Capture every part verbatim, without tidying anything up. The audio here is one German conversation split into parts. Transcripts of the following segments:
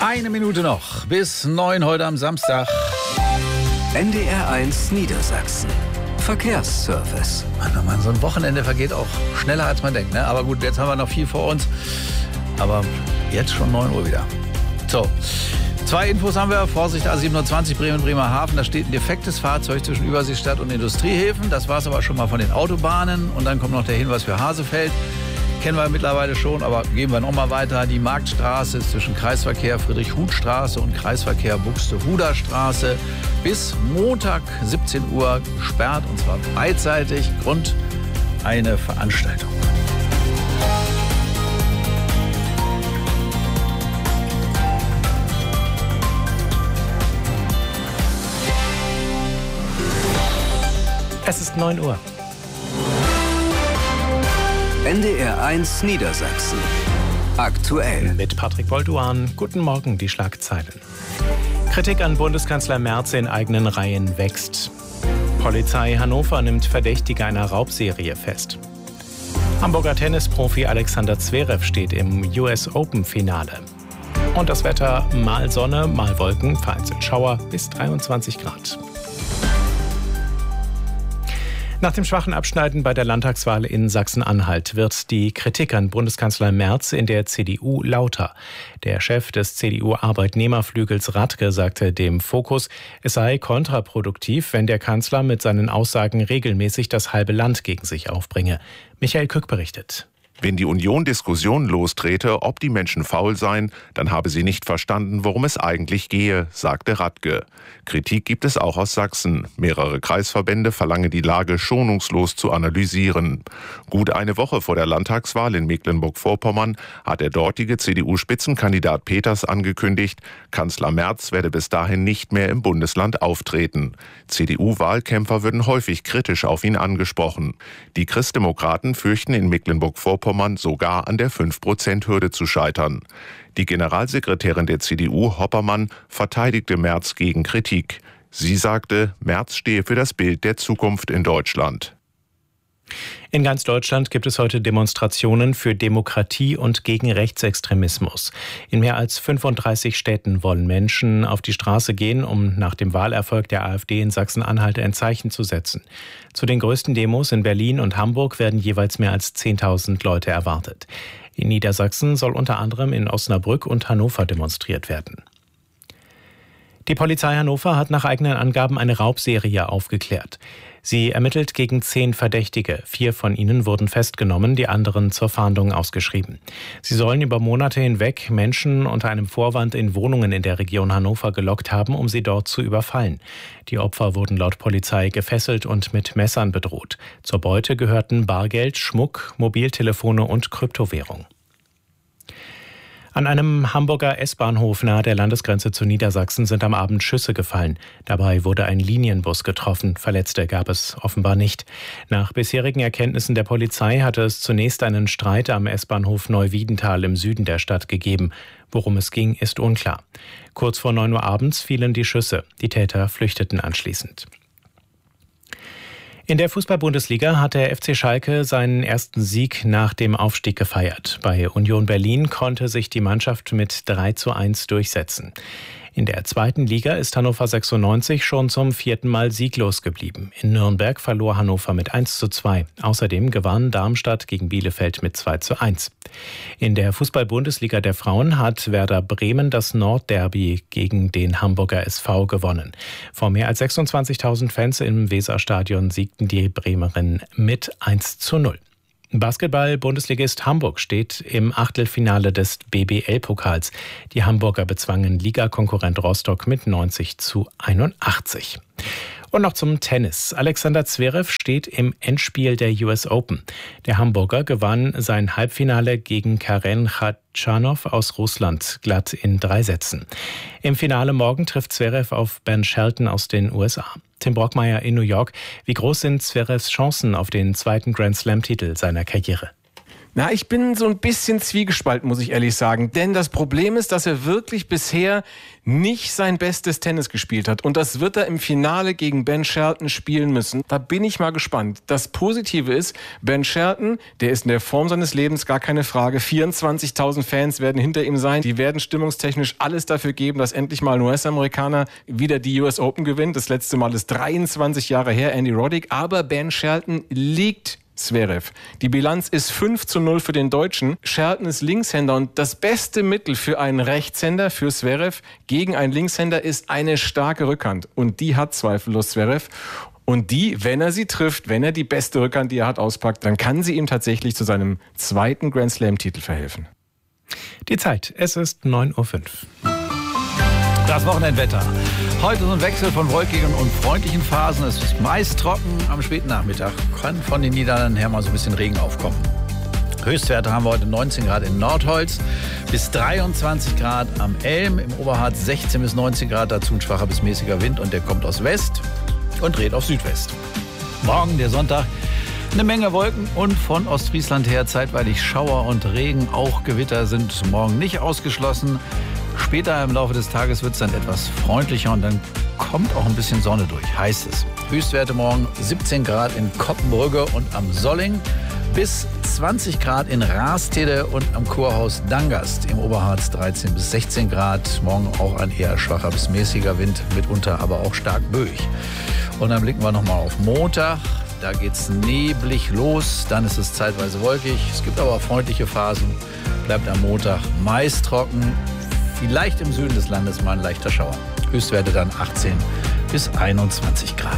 Eine Minute noch bis neun heute am Samstag. N D R eins Niedersachsen. Verkehrsservice. Mann, Mann, so ein Wochenende vergeht auch schneller, als man denkt. Ne? Aber gut, jetzt haben wir noch viel vor uns. Aber jetzt schon neun Uhr wieder. So, zwei Infos haben wir. Vorsicht, A siebenundzwanzig Bremen-Bremerhaven. Da steht ein defektes Fahrzeug zwischen Überseestadt und Industriehäfen. Das war es aber schon mal von den Autobahnen. Und dann kommt noch der Hinweis für Hasefeld. Kennen wir mittlerweile schon, aber gehen wir noch mal weiter. Die Marktstraße ist zwischen Kreisverkehr Friedrich-Huth-Straße und Kreisverkehr Buxtehuder-Straße bis Montag siebzehn Uhr gesperrt, und zwar beidseitig. Grund: eine Veranstaltung. Es ist neun Uhr. N D R eins Niedersachsen. Aktuell. Mit Patrick Bolduan. Guten Morgen, die Schlagzeilen. Kritik an Bundeskanzler Merz in eigenen Reihen wächst. Polizei Hannover nimmt Verdächtige einer Raubserie fest. Hamburger Tennisprofi Alexander Zverev steht im U S Open-Finale. Und das Wetter: mal Sonne, mal Wolken, vereinzelt Schauer bis dreiundzwanzig Grad. Nach dem schwachen Abschneiden bei der Landtagswahl in Sachsen-Anhalt wird die Kritik an Bundeskanzler Merz in der C D U lauter. Der Chef des C D U-Arbeitnehmerflügels Radke sagte dem Fokus, es sei kontraproduktiv, wenn der Kanzler mit seinen Aussagen regelmäßig das halbe Land gegen sich aufbringe. Michael Kück berichtet. Wenn die Union Diskussionen lostrete, ob die Menschen faul seien, dann habe sie nicht verstanden, worum es eigentlich gehe, sagte Radke. Kritik gibt es auch aus Sachsen. Mehrere Kreisverbände verlangen, die Lage schonungslos zu analysieren. Gut eine Woche vor der Landtagswahl in Mecklenburg-Vorpommern hat der dortige C D U-Spitzenkandidat Peters angekündigt, Kanzler Merz werde bis dahin nicht mehr im Bundesland auftreten. C D U-Wahlkämpfer würden häufig kritisch auf ihn angesprochen. Die Christdemokraten fürchten in Mecklenburg-Vorpommern sogar an der fünf Prozent Hürde zu scheitern. Die Generalsekretärin der C D U, Hoppermann, verteidigte Merz gegen Kritik. Sie sagte, Merz stehe für das Bild der Zukunft in Deutschland. In ganz Deutschland gibt es heute Demonstrationen für Demokratie und gegen Rechtsextremismus. In mehr als fünfunddreißig Städten wollen Menschen auf die Straße gehen, um nach dem Wahlerfolg der AfD in Sachsen-Anhalt ein Zeichen zu setzen. Zu den größten Demos in Berlin und Hamburg werden jeweils mehr als zehntausend Leute erwartet. In Niedersachsen soll unter anderem in Osnabrück und Hannover demonstriert werden. Die Polizei Hannover hat nach eigenen Angaben eine Raubserie aufgeklärt. Sie ermittelt gegen zehn Verdächtige. Vier von ihnen wurden festgenommen, die anderen zur Fahndung ausgeschrieben. Sie sollen über Monate hinweg Menschen unter einem Vorwand in Wohnungen in der Region Hannover gelockt haben, um sie dort zu überfallen. Die Opfer wurden laut Polizei gefesselt und mit Messern bedroht. Zur Beute gehörten Bargeld, Schmuck, Mobiltelefone und Kryptowährung. An einem Hamburger S-Bahnhof nahe der Landesgrenze zu Niedersachsen sind am Abend Schüsse gefallen. Dabei wurde ein Linienbus getroffen. Verletzte gab es offenbar nicht. Nach bisherigen Erkenntnissen der Polizei hatte es zunächst einen Streit am S-Bahnhof Neuwiedental im Süden der Stadt gegeben. Worum es ging, ist unklar. Kurz vor neun Uhr abends fielen die Schüsse. Die Täter flüchteten anschließend. In der Fußball-Bundesliga hat der F C Schalke seinen ersten Sieg nach dem Aufstieg gefeiert. Bei Union Berlin konnte sich die Mannschaft mit drei zu eins durchsetzen. In der zweiten Liga ist Hannover sechsundneunzig schon zum vierten Mal sieglos geblieben. In Nürnberg verlor Hannover mit eins zu zwei. Außerdem gewann Darmstadt gegen Bielefeld mit zwei zu eins. In der Fußball-Bundesliga der Frauen hat Werder Bremen das Nordderby gegen den Hamburger S V gewonnen. Vor mehr als sechsundzwanzigtausend Fans im Weserstadion siegten die Bremerinnen mit eins zu null. Basketball-Bundesligist Hamburg steht im Achtelfinale des B B L-Pokals. Die Hamburger bezwangen Ligakonkurrent Rostock mit neunzig zu einundachtzig. Und noch zum Tennis. Alexander Zverev steht im Endspiel der U S Open. Der Hamburger gewann sein Halbfinale gegen Karen Khachanov aus Russland glatt in drei Sätzen. Im Finale morgen trifft Zverev auf Ben Shelton aus den U S A. Tim Brockmeier in New York. Wie groß sind Zverevs Chancen auf den zweiten Grand-Slam-Titel seiner Karriere? Na, ich bin so ein bisschen zwiegespalten, muss ich ehrlich sagen. Denn das Problem ist, dass er wirklich bisher nicht sein bestes Tennis gespielt hat. Und das wird er im Finale gegen Ben Shelton spielen müssen. Da bin ich mal gespannt. Das Positive ist, Ben Shelton, der ist in der Form seines Lebens, gar keine Frage. vierundzwanzigtausend Fans werden hinter ihm sein. Die werden stimmungstechnisch alles dafür geben, dass endlich mal ein U S-Amerikaner wieder die U S Open gewinnt. Das letzte Mal ist dreiundzwanzig Jahre her, Andy Roddick. Aber Ben Shelton liegt Zverev. Die Bilanz ist fünf zu null für den Deutschen. Shelton ist Linkshänder und das beste Mittel für einen Rechtshänder, für Zverev, gegen einen Linkshänder ist eine starke Rückhand. Und die hat zweifellos Zverev. Und die, wenn er sie trifft, wenn er die beste Rückhand, die er hat, auspackt, dann kann sie ihm tatsächlich zu seinem zweiten Grand Slam-Titel verhelfen. Die Zeit, es ist neun Uhr fünf. Das Wochenendwetter. Heute so ein Wechsel von wolkigen und freundlichen Phasen. Es ist meist trocken am späten Nachmittag. Kann von den Niederlanden her mal so ein bisschen Regen aufkommen. Höchstwerte haben wir heute neunzehn Grad in Nordholz, bis dreiundzwanzig Grad am Elm. Im Oberharz sechzehn bis neunzehn Grad, dazu ein schwacher bis mäßiger Wind und der kommt aus West und dreht auf Südwest. Morgen, der Sonntag, eine Menge Wolken und von Ostfriesland her zeitweilig Schauer und Regen. Auch Gewitter sind morgen nicht ausgeschlossen. Später im Laufe des Tages wird es dann etwas freundlicher und dann kommt auch ein bisschen Sonne durch, heißt es. Höchstwerte morgen siebzehn Grad in Koppenbrügge und am Solling, bis zwanzig Grad in Rastede und am Kurhaus Dangast. Im Oberharz dreizehn bis sechzehn Grad. Morgen auch ein eher schwacher bis mäßiger Wind, mitunter aber auch stark böig. Und dann blicken wir nochmal auf Montag. Da geht es neblig los, dann ist es zeitweise wolkig. Es gibt aber auch freundliche Phasen. Bleibt am Montag meist trocken. Vielleicht im Süden des Landes mal ein leichter Schauer. Höchstwerte dann achtzehn bis einundzwanzig Grad.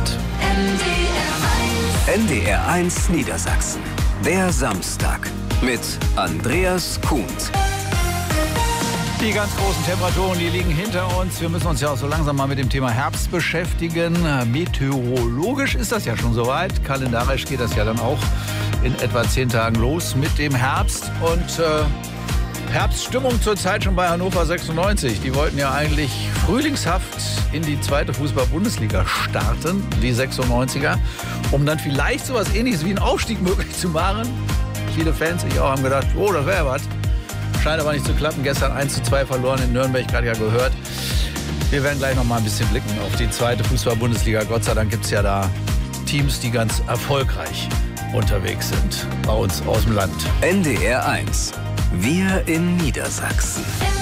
N D R eins Niedersachsen. Der Samstag mit Andreas Kuhns. Die ganz großen Temperaturen, die liegen hinter uns. Wir müssen uns ja auch so langsam mal mit dem Thema Herbst beschäftigen. Meteorologisch ist das ja schon soweit. Kalendarisch geht das ja dann auch in etwa zehn Tagen los mit dem Herbst. Und äh, Herbststimmung zurzeit schon bei Hannover sechsundneunzig. Die wollten ja eigentlich frühlingshaft in die zweite Fußball-Bundesliga starten, die sechsundneunziger, um dann vielleicht sowas Ähnliches wie einen Aufstieg möglich zu machen. Viele Fans, ich auch, haben gedacht, oh, das wäre was. Scheint aber nicht zu klappen. Gestern eins zu zwei verloren in Nürnberg, gerade ja gehört. Wir werden gleich noch mal ein bisschen blicken auf die zweite Fußball-Bundesliga. Gott sei Dank gibt es ja da Teams, die ganz erfolgreich unterwegs sind bei uns aus dem Land. N D R eins. Wir in Niedersachsen.